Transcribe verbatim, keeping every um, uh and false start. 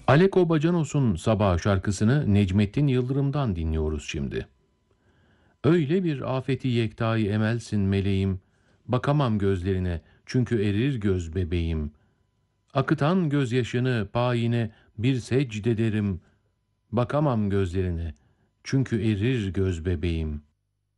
Aleko Bacanos'un Sabah şarkısını Necmettin Yıldırım'dan dinliyoruz şimdi. Öyle bir afeti yektayı emelsin meleğim, bakamam gözlerine çünkü erir göz bebeğim. Akıtan gözyaşını payine bir secde derim, bakamam gözlerine çünkü erir göz bebeğim.